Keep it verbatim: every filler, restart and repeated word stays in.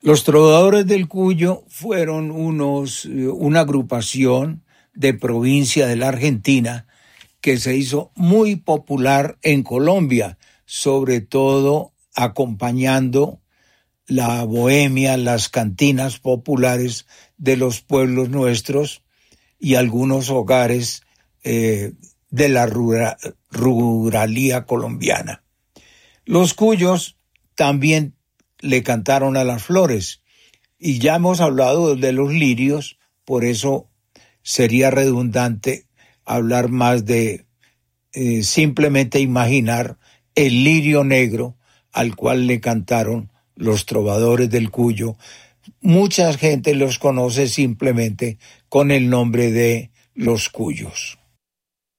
Los Trovadores del Cuyo fueron unos, una agrupación de provincia de la Argentina que se hizo muy popular en Colombia, sobre todo acompañando la bohemia, las cantinas populares de los pueblos nuestros y algunos hogares eh, de la rural, ruralía colombiana. Los Cuyos también le cantaron a las flores, y ya hemos hablado de los lirios, por eso sería redundante hablar más de eh, simplemente imaginar el lirio negro al cual le cantaron los Trovadores del Cuyo. Mucha gente los conoce simplemente con el nombre de los Cuyos.